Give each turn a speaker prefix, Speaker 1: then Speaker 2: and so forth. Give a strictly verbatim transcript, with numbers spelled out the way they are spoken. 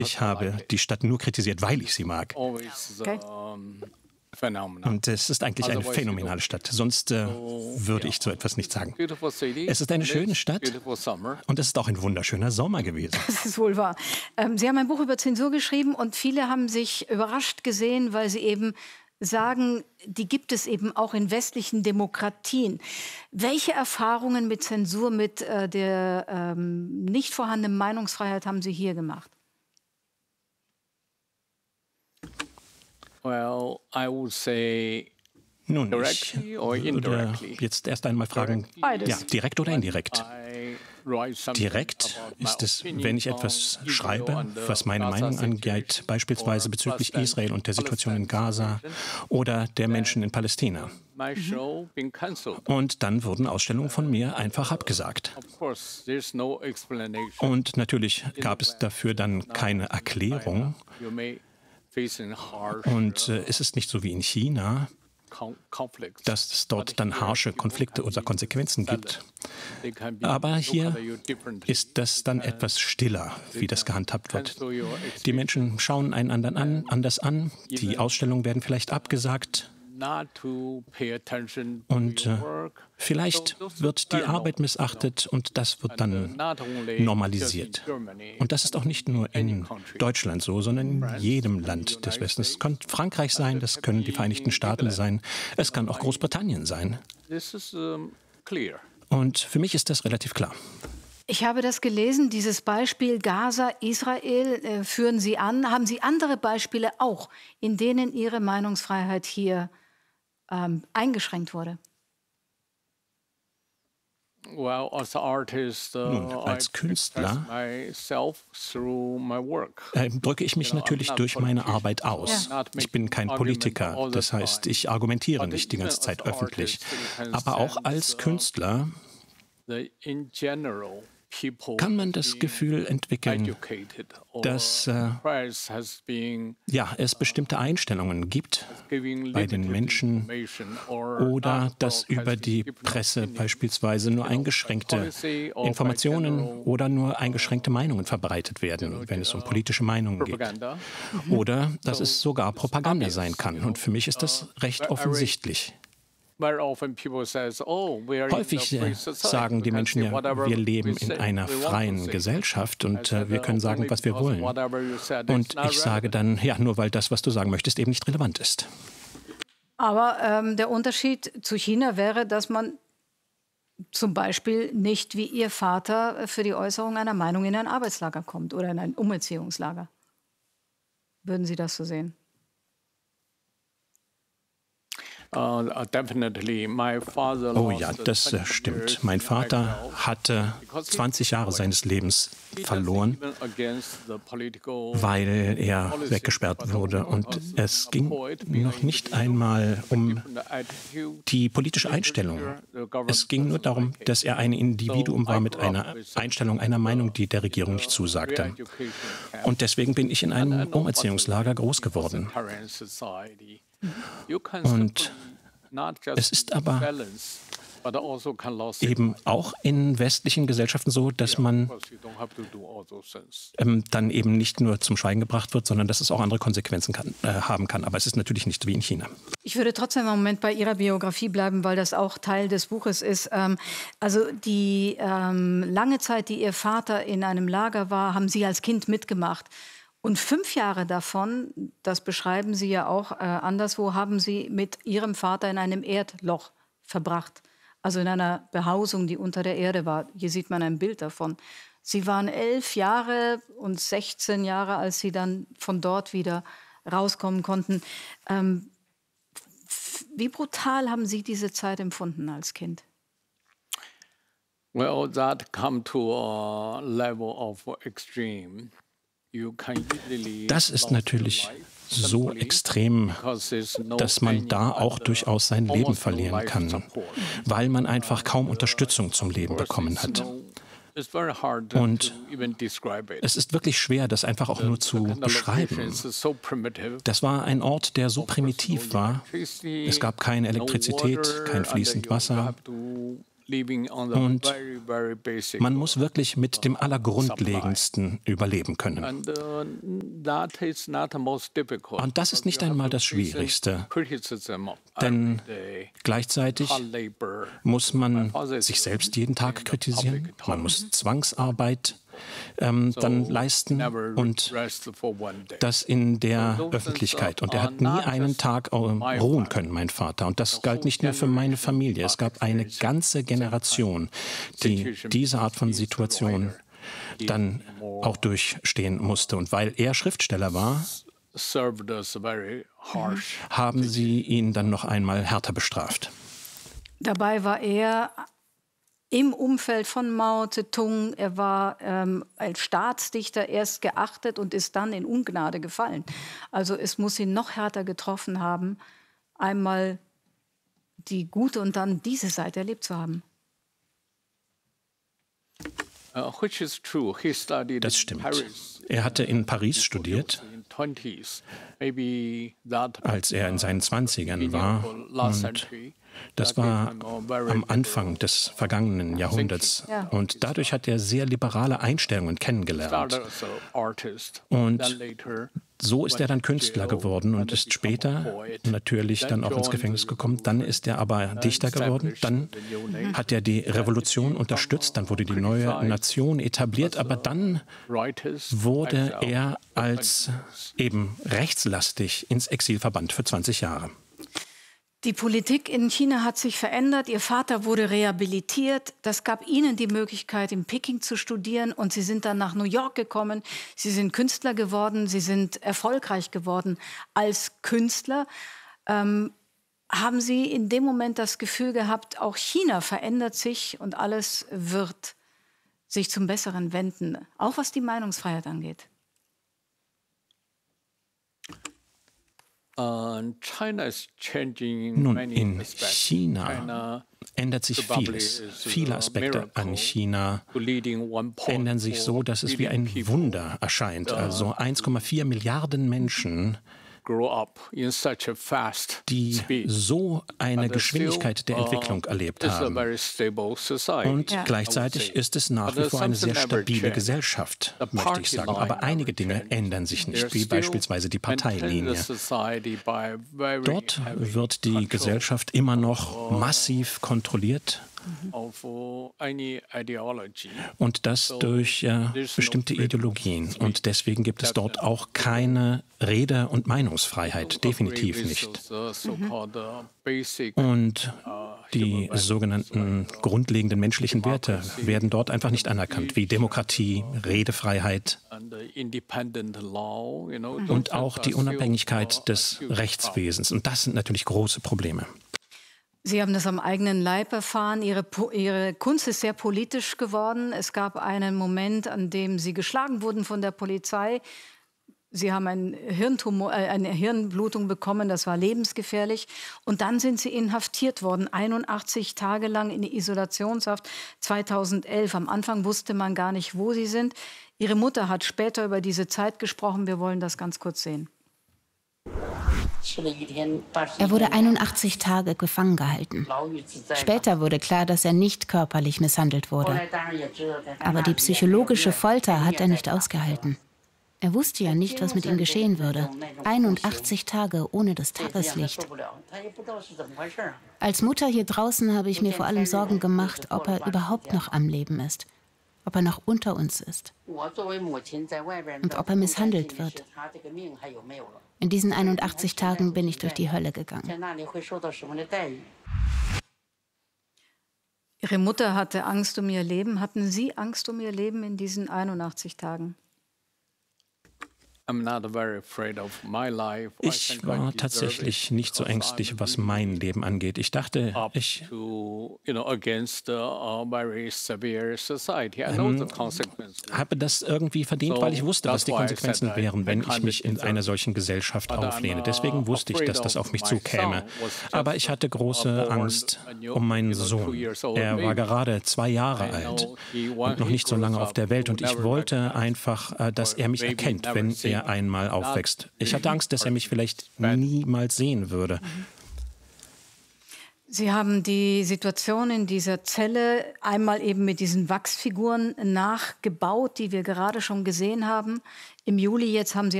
Speaker 1: Ich habe die Stadt nur kritisiert, weil ich sie mag.
Speaker 2: Okay.
Speaker 1: Und es ist eigentlich eine phänomenale Stadt. Sonst äh, würde ich so etwas nicht sagen. Es ist eine schöne Stadt und es ist auch ein wunderschöner Sommer gewesen.
Speaker 2: Das ist wohl wahr. Ähm, Sie haben ein Buch über Zensur geschrieben und viele haben sich überrascht gesehen, weil Sie eben sagen, die gibt es eben auch in westlichen Demokratien. Welche Erfahrungen mit Zensur, mit äh, der ähm, nicht vorhandenen Meinungsfreiheit haben Sie hier gemacht?
Speaker 3: Well, I would say
Speaker 1: Nun, ich würde jetzt erst einmal fragen,
Speaker 2: Beides.
Speaker 1: ja, direkt oder indirekt? Direkt ist es, wenn ich etwas schreibe, was meine Meinung angeht, beispielsweise bezüglich Israel und der Situation in Gaza oder der Menschen in Palästina. Und dann wurden Ausstellungen von mir einfach abgesagt. Und natürlich gab es dafür dann keine Erklärung. Und äh, es ist nicht so wie in China, dass es dort dann harsche Konflikte oder Konsequenzen gibt. Aber hier ist das dann etwas stiller, wie das gehandhabt wird. Die Menschen schauen einen anderen an, anders an, die Ausstellungen werden vielleicht abgesagt. Und äh, vielleicht wird die Arbeit missachtet und das wird dann normalisiert. Und das ist auch nicht nur in Deutschland so, sondern in jedem Land des Westens. Es kann Frankreich sein, das können die Vereinigten Staaten sein, es kann auch Großbritannien sein. Und für mich ist das relativ klar.
Speaker 2: Ich habe das gelesen, dieses Beispiel Gaza, Israel äh, führen Sie an. Haben Sie andere Beispiele auch, in denen Ihre Meinungsfreiheit hier ähm, eingeschränkt wurde?
Speaker 3: Well, as an artist, uh,
Speaker 1: Nun, als Künstler
Speaker 3: äh,
Speaker 1: drücke ich mich natürlich durch meine Arbeit aus.
Speaker 2: Ja.
Speaker 1: Ich bin kein Politiker, das heißt, ich argumentiere nicht die ganze Zeit öffentlich. Aber auch als Künstler kann man das Gefühl entwickeln, dass äh, ja, es bestimmte Einstellungen gibt bei den Menschen oder dass über die Presse beispielsweise nur eingeschränkte Informationen oder nur eingeschränkte Meinungen verbreitet werden, wenn es um politische Meinungen geht. Oder dass es sogar Propaganda sein kann. Und für mich ist das recht offensichtlich. Häufig äh, sagen die Menschen ja, wir leben in einer freien Gesellschaft und äh, wir können sagen, was wir wollen. Und ich sage dann, ja, nur weil das, was du sagen möchtest, eben nicht relevant ist.
Speaker 2: Aber ähm, der Unterschied zu China wäre, dass man zum Beispiel nicht wie Ihr Vater für die Äußerung einer Meinung in ein Arbeitslager kommt oder in ein Umerziehungslager. Würden Sie das so sehen?
Speaker 3: Oh
Speaker 1: ja, das äh, stimmt. Mein Vater hatte zwanzig Jahre seines Lebens verloren, weil er weggesperrt wurde. Und es ging noch nicht einmal um die politische Einstellung. Es ging nur darum, dass er ein Individuum war mit einer Einstellung, einer Meinung, die der Regierung nicht zusagte. Und deswegen bin ich in einem Umerziehungslager groß geworden. Und es ist aber eben auch in westlichen Gesellschaften so, dass man ähm, dann eben nicht nur zum Schweigen gebracht wird, sondern dass es auch andere Konsequenzen kann, äh, haben kann. Aber es ist natürlich nicht wie in China.
Speaker 2: Ich würde trotzdem einen Moment bei Ihrer Biografie bleiben, weil das auch Teil des Buches ist. Ähm, also die ähm, lange Zeit, die Ihr Vater in einem Lager war, haben Sie als Kind mitgemacht. Und fünf Jahre davon, das beschreiben Sie ja auch äh, anderswo, haben Sie mit Ihrem Vater in einem Erdloch verbracht. Also in einer Behausung, die unter der Erde war. Hier sieht man ein Bild davon. Sie waren elf Jahre und sechzehn Jahre, als Sie dann von dort wieder rauskommen konnten. Ähm, wie brutal haben Sie diese Zeit empfunden als Kind?
Speaker 3: Well, that come to a level of extreme.
Speaker 1: Das ist natürlich so extrem, dass man da auch durchaus sein Leben verlieren kann, weil man einfach kaum Unterstützung zum Leben bekommen hat. Und es ist wirklich schwer, das einfach auch nur zu beschreiben. Das war ein Ort, der so primitiv war. Es gab keine Elektrizität, kein fließend Wasser. Und man muss wirklich mit dem Allergrundlegendsten überleben können. Und das ist nicht einmal das Schwierigste, denn gleichzeitig muss man sich selbst jeden Tag kritisieren, man muss Zwangsarbeit ähm, dann leisten und das in der Öffentlichkeit. Und er hat nie einen Tag äh, ruhen können, mein Vater. Und das galt nicht nur für meine Familie. Es gab eine ganze Generation, die diese Art von Situation dann auch durchstehen musste. Und weil er Schriftsteller war, haben sie ihn dann noch einmal härter bestraft.
Speaker 2: Dabei war er im Umfeld von Mao Zedong, er war ähm, als Staatsdichter erst geachtet und ist dann in Ungnade gefallen. Also es muss ihn noch härter getroffen haben, einmal die gute und dann diese Seite erlebt zu haben.
Speaker 1: Das stimmt. Er hatte in Paris studiert, als er in seinen Zwanzigern war. Und das war am Anfang des vergangenen Jahrhunderts. Und dadurch hat er sehr liberale Einstellungen kennengelernt. Und so ist er dann Künstler geworden und ist später natürlich dann auch ins Gefängnis gekommen. Dann ist er aber Dichter geworden. Dann hat er die Revolution unterstützt. Dann wurde die neue Nation etabliert. Aber dann wurde er als eben rechtslastig ins Exil verbannt für zwanzig Jahre.
Speaker 2: Die Politik in China hat sich verändert. Ihr Vater wurde rehabilitiert. Das gab Ihnen die Möglichkeit, in Peking zu studieren. Und Sie sind dann nach New York gekommen. Sie sind Künstler geworden. Sie sind erfolgreich geworden als Künstler. Ähm, haben Sie in dem Moment das Gefühl gehabt, auch China verändert sich und alles wird sich zum Besseren wenden, auch was die Meinungsfreiheit angeht?
Speaker 1: Nun, in China ändert sich vieles. Viele Aspekte an China ändern sich so, dass es wie ein Wunder erscheint. Also eins Komma vier Milliarden Menschen, die so eine Geschwindigkeit der Entwicklung erlebt haben. Und gleichzeitig ist es nach wie vor eine sehr stabile Gesellschaft, möchte ich sagen. Aber einige Dinge ändern sich nicht, wie beispielsweise die Parteilinie. Dort wird die Gesellschaft immer noch massiv kontrolliert. Und das durch äh, bestimmte Ideologien. Und deswegen gibt es dort auch keine Rede- und Meinungsfreiheit, definitiv nicht. Und die sogenannten grundlegenden menschlichen Werte werden dort einfach nicht anerkannt, wie Demokratie, Redefreiheit und auch die Unabhängigkeit des Rechtswesens. Und das sind natürlich große Probleme.
Speaker 2: Sie haben das am eigenen Leib erfahren. Ihre, Ihre Kunst ist sehr politisch geworden. Es gab einen Moment, an dem Sie geschlagen wurden von der Polizei. Sie haben einen Hirntumor, äh, eine Hirnblutung bekommen, das war lebensgefährlich. Und dann sind Sie inhaftiert worden, einundachtzig Tage lang in Isolationshaft, zweitausendelf. Am Anfang wusste man gar nicht, wo Sie sind. Ihre Mutter hat später über diese Zeit gesprochen. Wir wollen das ganz kurz sehen.
Speaker 4: Er wurde einundachtzig Tage gefangen gehalten. Später wurde klar, dass er nicht körperlich misshandelt wurde. Aber die psychologische Folter hat er nicht ausgehalten. Er wusste ja nicht, was mit ihm geschehen würde. einundachtzig Tage ohne das Tageslicht. Als Mutter hier draußen habe ich mir vor allem Sorgen gemacht, ob er überhaupt noch am Leben ist. Ob er noch unter uns ist. Und ob er misshandelt wird. In diesen einundachtzig Tagen bin ich durch die Hölle gegangen.
Speaker 2: Ihre Mutter hatte Angst um ihr Leben. Hatten Sie Angst um Ihr Leben in diesen einundachtzig Tagen?
Speaker 1: Ich war tatsächlich nicht so ängstlich, was mein Leben angeht. Ich dachte, ich ähm, habe das irgendwie verdient, weil ich wusste, was die Konsequenzen wären, wenn ich mich in einer solchen Gesellschaft auflehne. Deswegen wusste ich, dass das auf mich zukäme. Aber ich hatte große Angst um meinen Sohn. Er war gerade zwei Jahre alt und noch nicht so lange auf der Welt. Und ich wollte einfach, dass er mich erkennt, wenn er einmal aufwächst. Ich hatte Angst, dass er mich vielleicht niemals sehen würde.
Speaker 2: Sie haben die Situation in dieser Zelle einmal eben mit diesen Wachsfiguren nachgebaut, die wir gerade schon gesehen haben. Im Juli jetzt haben Sie